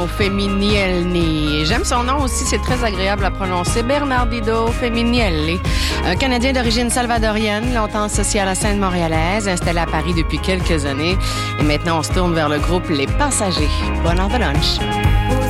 Feminielli. J'aime son nom aussi, c'est très agréable à prononcer. Bernardino Feminielli. Un Canadien d'origine salvadorienne, longtemps associé à la scène montréalaise, installé à Paris depuis quelques années. Et maintenant, on se tourne vers le groupe Les Passagers. Bonne heure de lunch.